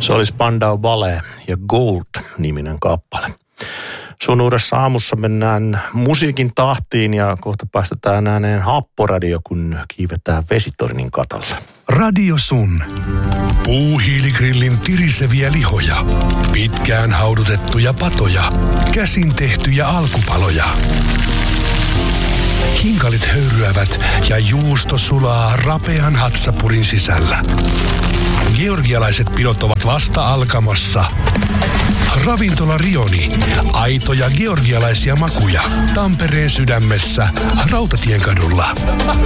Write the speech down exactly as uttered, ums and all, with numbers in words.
Se oli Spandau Ballet ja Gold-niminen kappale. Sun uudessa aamussa mennään musiikin tahtiin ja kohta päästetään ääneen happoradio, kun kiivetään Vesitornin katolle. Radio Sun. Puuhiiligrillin tiriseviä lihoja, pitkään haudutettuja patoja, käsin tehtyjä alkupaloja. Hinkalit höyryävät ja juusto sulaa rapean hatsapurin sisällä. Georgialaiset pidot ovat vasta alkamassa. Ravintola Rioni. Aitoja georgialaisia makuja. Tampereen sydämessä, Rautatien kadulla.